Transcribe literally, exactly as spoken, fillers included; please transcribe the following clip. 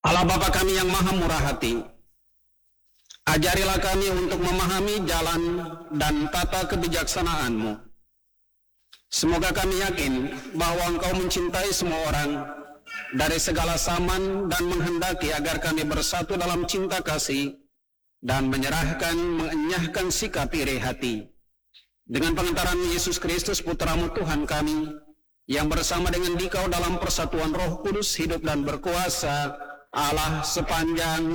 Allah Bapa kami yang maha murah hati, ajarilah kami untuk memahami jalan dan tata kebijaksanaan-Mu. Semoga kami yakin bahwa Engkau mencintai semua orang dari segala zaman dan menghendaki agar kami bersatu dalam cinta kasih dan menyerahkan, mengenyahkan sikap iri hati. Dengan pengantaran Yesus Kristus Putra-Mu Tuhan kami, yang bersama dengan Dikau dalam persatuan Roh Kudus hidup dan berkuasa Allah sepanjang